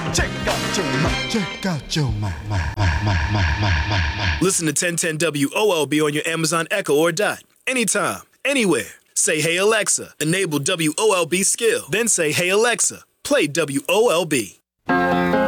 Check out your mind. Listen to 1010 WOLB on your Amazon Echo or Dot. Anytime, anywhere. Say, hey, Alexa, enable WOLB skill. Then say, hey, Alexa, play WOLB.